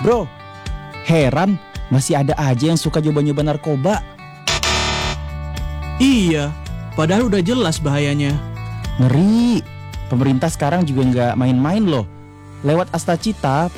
Bro, heran masih ada aja yang suka nyoba-nyoba narkoba. Iya, padahal udah jelas bahayanya. Ngeri. Pemerintah sekarang juga nggak main-main loh. Lewat Astacita,